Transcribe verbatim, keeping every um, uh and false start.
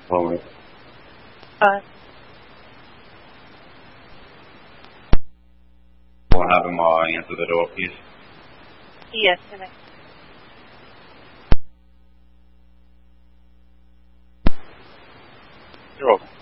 Lower. Uh, We'll have him uh, answer the door, please. yes, ma'am. You're welcome.